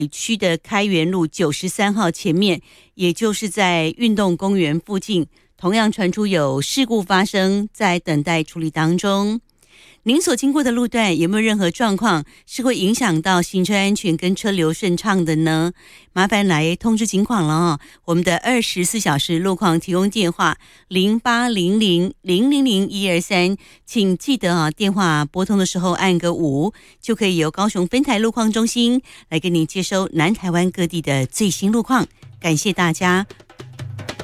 区的开元路93号前面，也就是在运动公园附近，同样传出有事故发生，在等待处理当中。您所经过的路段有没有任何状况是会影响到行车安全跟车流顺畅的呢？麻烦来通知警广了哦。我们的24小时路况提供电话0800000123，请记得啊，电话拨通的时候按个5，就可以由高雄分台路况中心来给您接收南台湾各地的最新路况。感谢大家